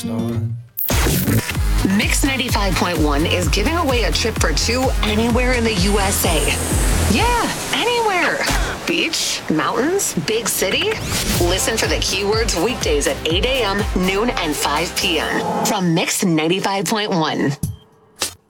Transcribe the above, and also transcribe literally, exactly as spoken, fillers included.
Mix ninety-five point one is giving away a trip for two anywhere in the U S A. Yeah, anywhere. Beach, mountains, big city. Listen for the keywords weekdays at eight a.m., noon, and five p.m. from Mix ninety-five point one.